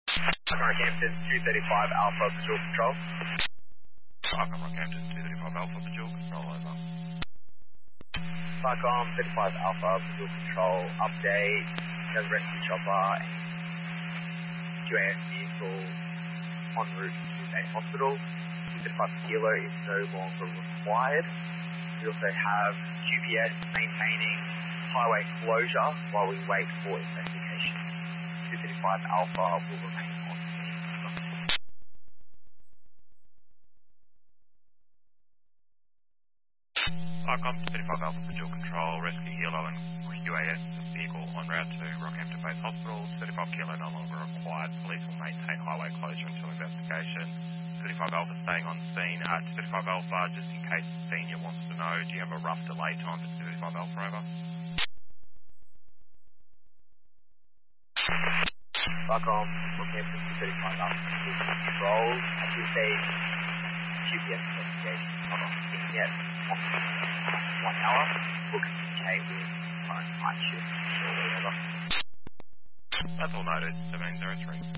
Rockhampton 235 Alpha Visual Control. Sarcom Rockhampton 235 Alpha Visual Control, over. Sarcom 35 Alpha Visual Control update. There's a rescue chopper and QAS vehicle en route to a hospital. 235 Kilo is no longer required. We also have QPS maintaining highway closure while we wait for investigation. 235 Alpha will remain on scene. Sarcom 235 Alpha Visual Control, Rescue Hilo and QAS vehicle en route to Rockhampton Base Hospital. 35 Kilo no longer required. Police will maintain highway closure until investigation. 235 Alpha staying on scene. 235 Alpha, just in case the senior wants to know, do you have a rough delay time for 235 Alpha, over? Sarcom Rockhampton 235 Alpha Visual Control. At this stage, QPS investigation is not on scene yet. 1 hour. We'll communicate with current night shift shortly, over. That's all noted. 1703.